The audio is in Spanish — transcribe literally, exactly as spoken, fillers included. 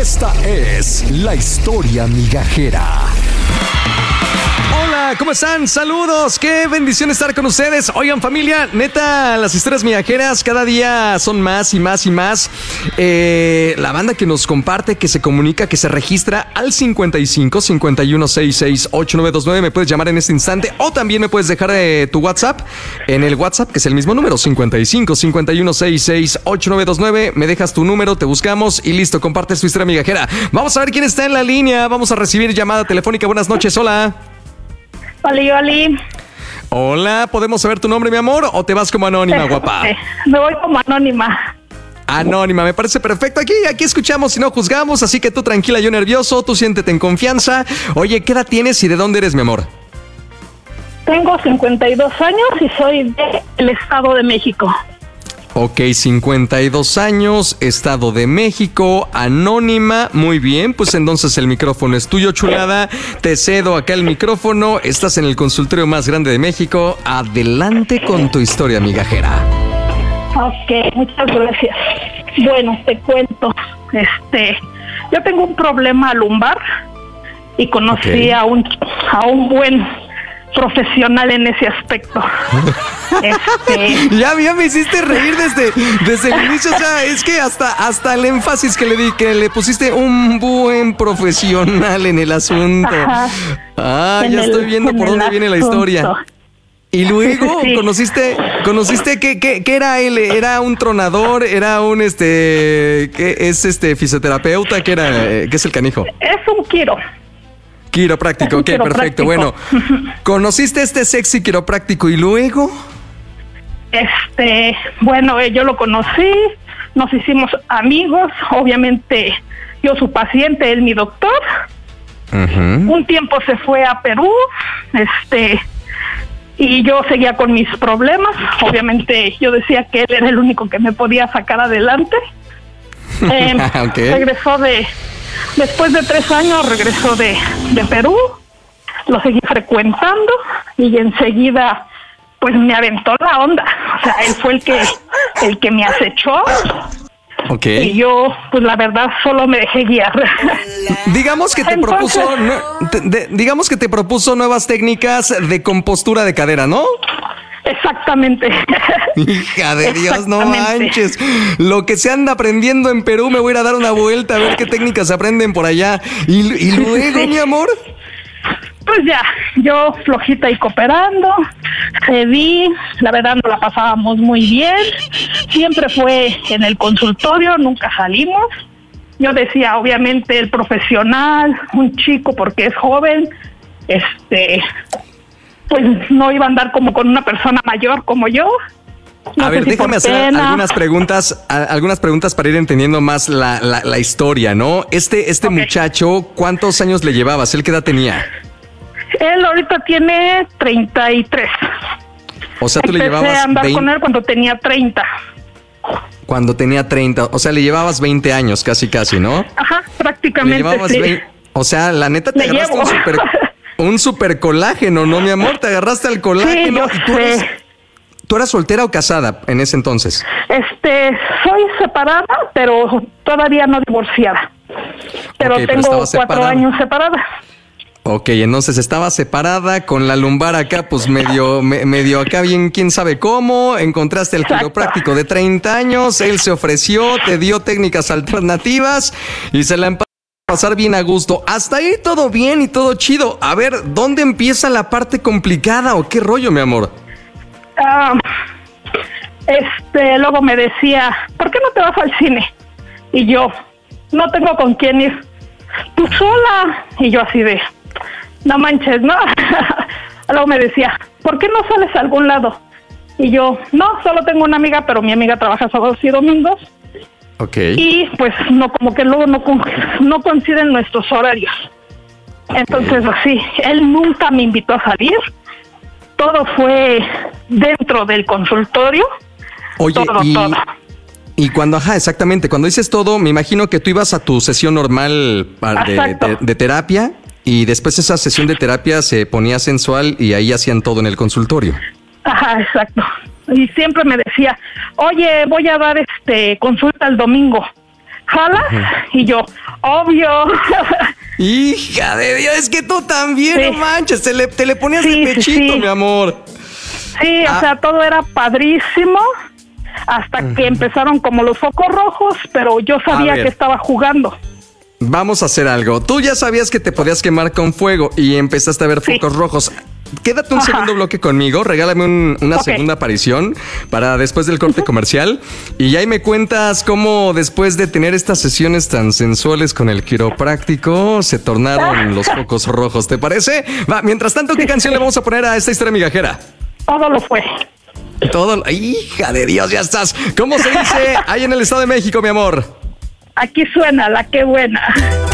Esta es la historia migajera. Hola, ¿cómo están? Saludos, qué bendición estar con ustedes. Oigan, familia, neta, las historias migajeras cada día son más y más y más. Eh, la banda que nos comparte, que se comunica, que se registra al cincuenta y cinco, cincuenta y uno, sesenta y seis, ochenta y nueve veintinueve. Me puedes llamar en este instante o también me puedes dejar eh, tu WhatsApp en el WhatsApp, que es el mismo número, cincuenta y cinco, cincuenta y uno, sesenta y seis, ochenta y nueve veintinueve. Me dejas tu número, te buscamos y listo, compartes tu historia migajera. Vamos a ver quién está en la línea. Vamos a recibir llamada telefónica. Buenas noches, hola. Oli, Oli. Hola, ¿podemos saber tu nombre, mi amor? ¿O te vas como anónima, guapa? Me voy como anónima. Anónima, me parece perfecto. Aquí, aquí escuchamos y no juzgamos, así que tú tranquila, yo nervioso, tú siéntete en confianza. Oye, ¿qué edad tienes y de dónde eres, mi amor? Tengo cincuenta y dos años y soy del Estado de México. Ok, cincuenta y dos años, Estado de México, anónima, muy bien, pues entonces el micrófono es tuyo, chulada, te cedo acá el micrófono, estás en el consultorio más grande de México, adelante con tu historia migajera. Ok, muchas gracias. Bueno, te cuento, este, yo tengo un problema lumbar y conocí okay. a un a un buen profesional en ese aspecto. este... Ya, ya me hiciste reír desde, desde el inicio, o sea, es que hasta, hasta el énfasis que le di, que le pusiste un buen profesional en el asunto. Ajá. Ah, en ya el, estoy viendo por dónde viene la historia. Y luego, sí. ¿conociste, conociste qué, qué, qué era él? ¿Era un tronador? ¿Era un, este, qué es este fisioterapeuta? ¿Qué era, qué es el canijo? Es un quiro. Quiropráctico, ok, perfecto. Bueno, ¿conociste a este sexy quiropráctico y luego? Este, bueno, eh, yo lo conocí, nos hicimos amigos, obviamente yo su paciente, él mi doctor. Uh-huh. Un tiempo se fue a Perú, este, y yo seguía con mis problemas. Obviamente yo decía que él era el único que me podía sacar adelante. Eh, okay. Regresó de... Después de tres años regresó de, de Perú, lo seguí frecuentando y enseguida pues me aventó la onda. O sea, él fue el que el que me acechó. Okay. Y yo, pues la verdad, solo me dejé guiar. Digamos que te Entonces, propuso, no, te, de, digamos que te propuso nuevas técnicas de compostura de cadera, ¿no? Exactamente. Hija de Dios, no manches. Lo que se anda aprendiendo en Perú, me voy a ir a dar una vuelta a ver qué técnicas se aprenden por allá. Y, y luego, sí. mi amor. Pues ya, yo flojita y cooperando, cedí, la verdad no la pasábamos muy bien. Siempre fue en el consultorio, nunca salimos. Yo decía, obviamente, el profesional, un chico porque es joven, este... pues no iba a andar como con una persona mayor como yo. No a ver, si déjame hacer pena. algunas preguntas, a, algunas preguntas para ir entendiendo más la, la, la historia, ¿no? Este, este okay. muchacho, ¿cuántos años le llevabas? ¿Él qué edad tenía? Él ahorita tiene treinta y tres. O sea, tú Empecé le llevabas a andar veinte... con él cuando tenía treinta. Cuando tenía treinta, o sea, le llevabas veinte años casi, casi, ¿no? Ajá, prácticamente, le llevabas sí. veinte... O sea, la neta te le agarraste llevo. un super... Un super colágeno, ¿no, mi amor? Te agarraste al colágeno. Sí, ¿Y tú, eres, ¿Tú eras soltera o casada en ese entonces? Este, soy separada, pero todavía no divorciada. Pero okay, tengo pero cuatro separada. años separada. Ok, entonces estaba separada con la lumbar acá, pues medio, me, medio acá bien, quién sabe cómo. Encontraste el quiropráctico de treinta años, él se ofreció, te dio técnicas alternativas y se la empezó pasar bien a gusto. Hasta ahí todo bien y todo chido. A ver, ¿dónde empieza la parte complicada o qué rollo, mi amor? Uh, este, luego me decía, ¿por qué no te vas al cine? Y yo, no tengo con quién ir. Tú sola. Y yo así de, no manches, ¿no? Luego me decía, ¿por qué no sales a algún lado? Y yo, no, solo tengo una amiga, pero mi amiga trabaja sábados y domingos. Okay. Y pues no, como que luego no, no coinciden nuestros horarios. Entonces así, él nunca me invitó a salir. Todo fue dentro del consultorio. Oye, todo, y, todo. y cuando, ajá, exactamente, cuando dices todo, me imagino que tú ibas a tu sesión normal de, de, de terapia y después esa sesión de terapia se ponía sensual y ahí hacían todo en el consultorio. Ajá, exacto. Y siempre me decía, oye, voy a dar este consulta el domingo. ¿jalas? Uh-huh. Y yo, obvio. Hija de Dios, es que tú también, sí. No manches, te le, te le ponías sí, de pechito, sí. mi amor. Sí, ah. o sea, todo era padrísimo hasta uh-huh. que empezaron como los focos rojos, pero yo sabía que estaba jugando. Vamos a hacer algo. Tú ya sabías que te podías quemar con fuego y empezaste a ver sí. focos rojos. Quédate un Ajá. segundo bloque conmigo, regálame un, una okay. segunda aparición para después del corte uh-huh. comercial y ahí me cuentas cómo después de tener estas sesiones tan sensuales con el quiropráctico se tornaron los focos rojos, ¿te parece? Va, mientras tanto, ¿qué sí, canción sí. le vamos a poner a esta historia migajera? Todo lo fue. Todo, hija de Dios, ya estás. ¿Cómo se dice ahí en el Estado de México, mi amor? Aquí suena la que buena.